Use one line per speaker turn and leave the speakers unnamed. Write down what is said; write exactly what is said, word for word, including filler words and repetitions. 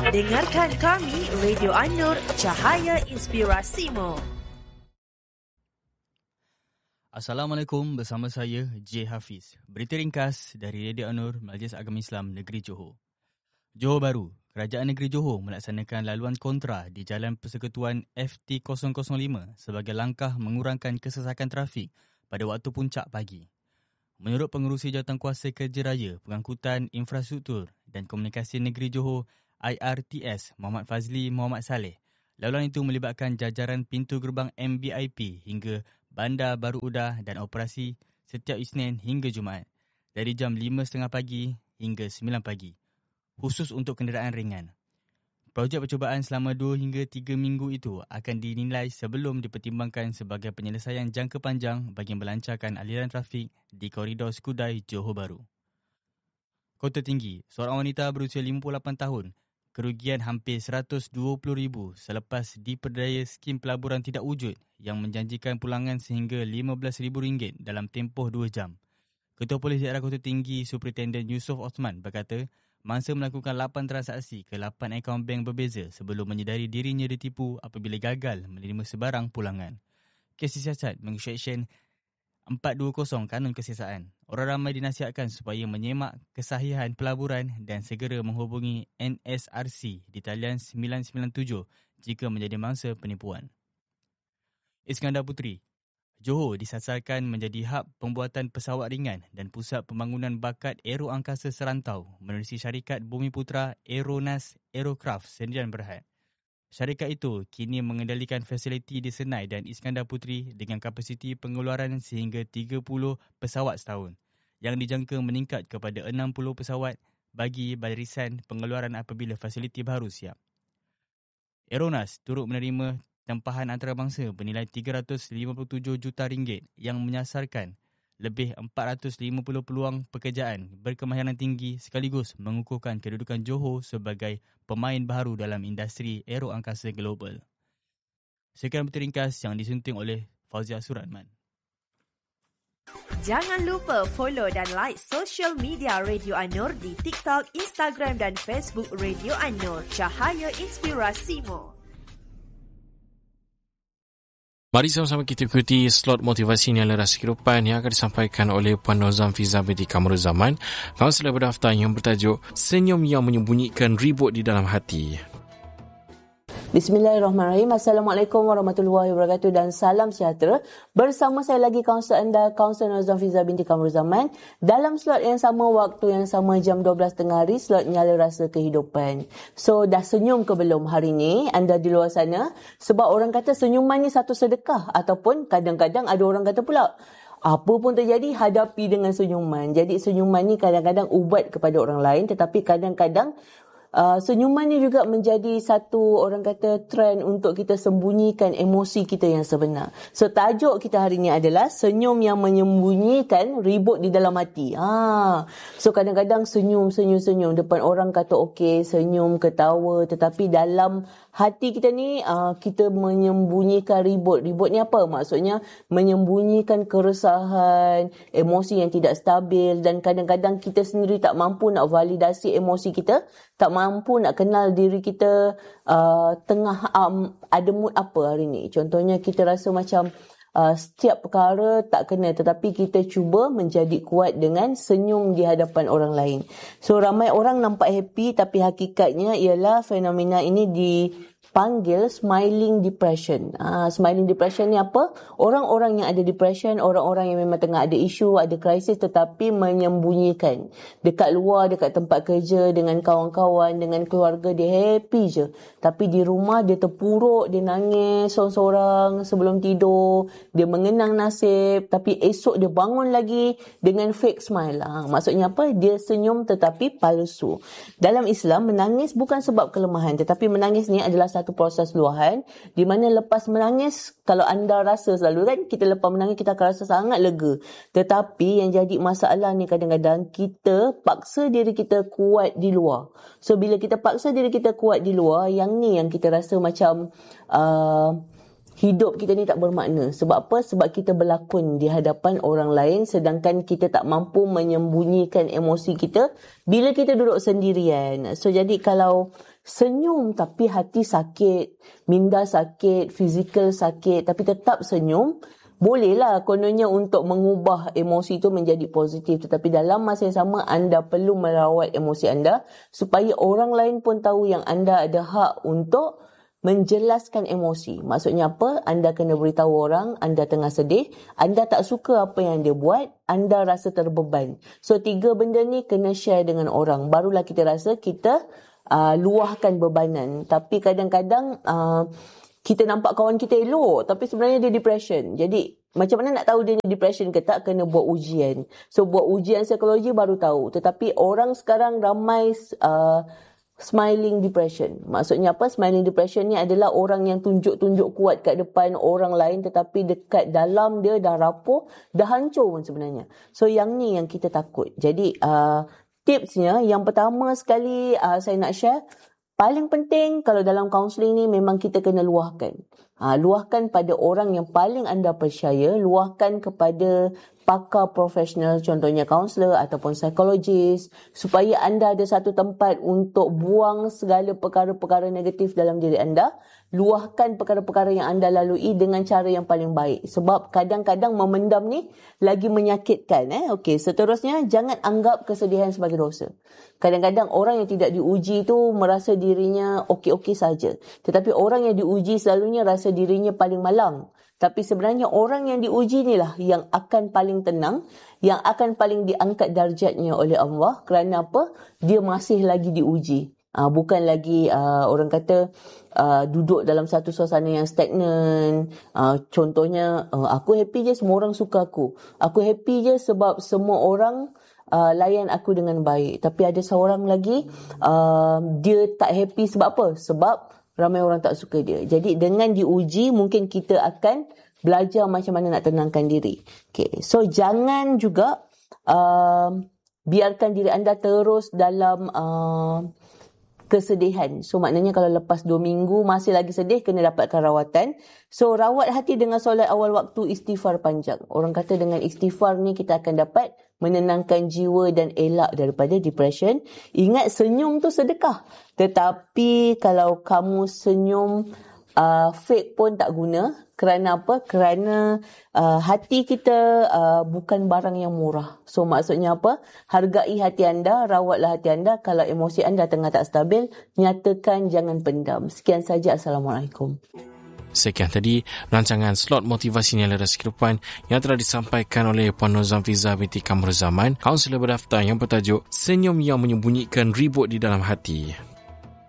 Dengarkan kami, Radio An-Nur, Cahaya Inspirasimu.
Assalamualaikum, bersama saya J. Hafiz. Berita ringkas dari Radio An-Nur, Majlis Agama Islam Negeri Johor. Johor Bahru, Kerajaan Negeri Johor melaksanakan laluan kontra di Jalan Persekutuan F T kosong kosong lima sebagai langkah mengurangkan kesesakan trafik pada waktu puncak pagi. Menurut Pengerusi Jawatankuasa Kerja Raya, Pengangkutan Infrastruktur dan Komunikasi Negeri Johor I R T S Muhammad Fazli Muhammad Saleh, laluan itu melibatkan jajaran pintu gerbang M B I P hingga Bandar Baru Udah dan operasi setiap Isnin hingga Jumaat dari jam lima tiga puluh pagi hingga sembilan pagi, khusus untuk kenderaan ringan. Projek percubaan selama dua hingga tiga minggu itu akan dinilai sebelum dipertimbangkan sebagai penyelesaian jangka panjang bagi melancarkan aliran trafik di koridor Skudai Johor Bahru. Kota Tinggi, seorang wanita berusia lima puluh lapan tahun, kerugian hampir seratus dua puluh ribu selepas diperdaya skim pelaburan tidak wujud yang menjanjikan pulangan sehingga lima belas ribu ringgit dalam tempoh dua jam. Ketua Polis Daerah Kota Tinggi Superintenden Yusof Osman berkata, mangsa melakukan lapan transaksi ke lapan akaun bank berbeza sebelum menyedari dirinya ditipu apabila gagal menerima sebarang pulangan. Kes disiasat mengikut Seksyen empat dua kosong Kanun Kesiasaan. Orang ramai dinasihatkan supaya menyemak kesahihan pelaburan dan segera menghubungi N S R C di talian sembilan sembilan tujuh jika menjadi mangsa penipuan. Iskandar Puteri, Johor disasarkan menjadi hub pembuatan pesawat ringan dan pusat pembangunan bakat aero angkasa serantau menerusi syarikat Bumi Putra Aeronas Aerocraft Sdn Bhd. Syarikat itu kini mengendalikan fasiliti di Senai dan Iskandar Puteri dengan kapasiti pengeluaran sehingga tiga puluh pesawat setahun yang dijangka meningkat kepada enam puluh pesawat bagi barisan pengeluaran apabila fasiliti baru siap. Aeronas turut menerima tempahan antarabangsa bernilai tiga ratus lima puluh tujuh juta ringgit yang menyasarkan lebih empat ratus lima puluh peluang pekerjaan berkemahiran tinggi sekaligus mengukuhkan kedudukan Johor sebagai pemain baru dalam industri aero angkasa global. Sekian berita ringkas yang disunting oleh Fauzia Suratman.
Jangan lupa follow dan like social media Radio An-Nur di TikTok, Instagram dan Facebook Radio An-Nur, Cahaya Inspirasimu.
Mari sama-sama kita ikuti slot motivasi nilai rasa kehidupan yang akan disampaikan oleh Puan Nozam Fiza binti Kamaruzzaman, kaunselor berdaftar yang bertajuk Senyum yang Menyembunyikan Ribut di Dalam Hati.
Bismillahirrahmanirrahim. Assalamualaikum warahmatullahi wabarakatuh dan salam sejahtera. Bersama saya lagi kaunselor anda, Kaunselor Nozam Fiza binti Kamaruzzaman, dalam slot yang sama, waktu yang sama, jam dua belas tengah hari, slot Nyala Rasa Kehidupan. So, dah senyum ke belum hari ni anda di luar sana? Sebab orang kata senyuman ni satu sedekah, ataupun kadang-kadang ada orang kata pula, apa pun terjadi, hadapi dengan senyuman. Jadi senyuman ni kadang-kadang ubat kepada orang lain, tetapi kadang-kadang Uh, senyuman ni juga menjadi satu, orang kata, trend untuk kita sembunyikan emosi kita yang sebenar. So, tajuk kita hari ni adalah senyum yang menyembunyikan ribut di dalam hati. Ha. So, kadang-kadang senyum, senyum, senyum. Depan orang kata okey, senyum, ketawa. Tetapi dalam hati kita ni, uh, kita menyembunyikan ribut. Ribut ni apa? Maksudnya, menyembunyikan keresahan, emosi yang tidak stabil. Dan kadang-kadang kita sendiri tak mampu nak validasi emosi kita. Tak mampu nak kenal diri kita uh, tengah um, ada mood apa hari ni. Contohnya kita rasa macam uh, setiap perkara tak kena, tetapi kita cuba menjadi kuat dengan senyum di hadapan orang lain. So ramai orang nampak happy, tapi hakikatnya ialah fenomena ini dipanggil smiling depression. Ah, smiling depression ni apa? Orang-orang yang ada depression, orang-orang yang memang tengah ada isu, ada krisis, tetapi menyembunyikan. Dekat luar, dekat tempat kerja, dengan kawan-kawan, dengan keluarga, dia happy je. Tapi di rumah dia terpuruk, dia nangis seorang-seorang sebelum tidur, dia mengenang nasib, tapi esok dia bangun lagi dengan fake smile. Ah, maksudnya apa? Dia senyum tetapi palsu. Dalam Islam, menangis bukan sebab kelemahan, tetapi menangis ni adalah satu proses luahan, di mana lepas menangis, kalau anda rasa selalu kan, kita lepas menangis kita akan rasa sangat lega. Tetapi yang jadi masalah ni kadang-kadang kita paksa diri kita kuat di luar. So bila kita paksa diri kita kuat di luar, yang ni yang kita rasa macam uh, hidup kita ni tak bermakna. Sebab apa? Sebab kita berlakon di hadapan orang lain sedangkan kita tak mampu menyembunyikan emosi kita bila kita duduk sendirian. So jadi kalau senyum tapi hati sakit, minda sakit, fizikal sakit tapi tetap senyum, bolehlah kononnya untuk mengubah emosi itu menjadi positif. Tetapi dalam masa yang sama anda perlu merawat emosi anda supaya orang lain pun tahu yang anda ada hak untuk menjelaskan emosi. Maksudnya apa? Anda kena beritahu orang anda tengah sedih, anda tak suka apa yang dia buat, anda rasa terbeban. So tiga benda ni kena share dengan orang. Barulah kita rasa kita uh, luahkan bebanan. Tapi kadang-kadang uh, kita nampak kawan kita elok tapi sebenarnya dia depression. Jadi macam mana nak tahu dia ni depression ke tak? Kena buat ujian. So buat ujian psikologi baru tahu. Tetapi orang sekarang ramai uh, smiling depression. Maksudnya apa? Smiling depression ni adalah orang yang tunjuk-tunjuk kuat kat depan orang lain tetapi dekat dalam dia dah rapuh, dah hancur pun sebenarnya. So yang ni yang kita takut. Jadi uh, tipsnya yang pertama sekali uh, saya nak share, paling penting kalau dalam kaunseling ni memang kita kena luahkan. Ha, luahkan pada orang yang paling anda percaya, luahkan kepada pakar profesional, contohnya kaunselor ataupun psikologis, supaya anda ada satu tempat untuk buang segala perkara-perkara negatif dalam diri anda. Luahkan perkara-perkara yang anda lalui dengan cara yang paling baik. Sebab kadang-kadang memendam ni lagi menyakitkan. Eh? Okey, seterusnya jangan anggap kesedihan sebagai dosa. Kadang-kadang orang yang tidak diuji tu merasa dirinya okey-okey saja. Tetapi orang yang diuji selalunya rasa dirinya paling malang. Tapi sebenarnya orang yang diuji inilah yang akan paling tenang, yang akan paling diangkat darjatnya oleh Allah. Kerana apa? Dia masih lagi diuji. Uh, bukan lagi uh, orang kata uh, duduk dalam satu suasana yang stagnan. Uh, contohnya, uh, aku happy je semua orang suka aku. Aku happy je sebab semua orang uh, layan aku dengan baik. Tapi ada seorang lagi, uh, dia tak happy sebab apa? Sebab ramai orang tak suka dia. Jadi dengan diuji, mungkin kita akan belajar macam mana nak tenangkan diri. Okay. So jangan juga uh, biarkan diri anda terus dalam Uh, kesedihan. So maknanya kalau lepas dua minggu masih lagi sedih, kena dapatkan rawatan. So rawat hati dengan solat awal waktu, istighfar panjang. Orang kata dengan istighfar ni kita akan dapat menenangkan jiwa dan elak daripada depression. Ingat, senyum tu sedekah. Tetapi kalau kamu senyum uh, fake pun tak guna. Kerana apa? Kerana uh, hati kita uh, bukan barang yang murah. So maksudnya apa? Hargai hati anda, rawatlah hati anda. Kalau emosi anda tengah tak stabil, nyatakan, jangan pendam. Sekian saja. Assalamualaikum.
Sekian tadi rancangan slot motivasi nilai ras kehidupan yang telah disampaikan oleh Puan Nozam Fiza binti Kamruzaman, kaunselor berdaftar yang bertajuk Senyum yang Menyembunyikan Ribut di Dalam Hati.